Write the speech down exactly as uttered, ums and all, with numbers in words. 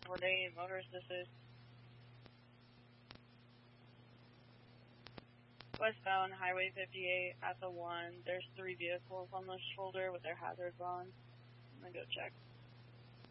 forty-eight, motorist assist. Westbound Highway fifty-eight at the one. There's three vehicles on the shoulder with their hazards on. I'm gonna go check.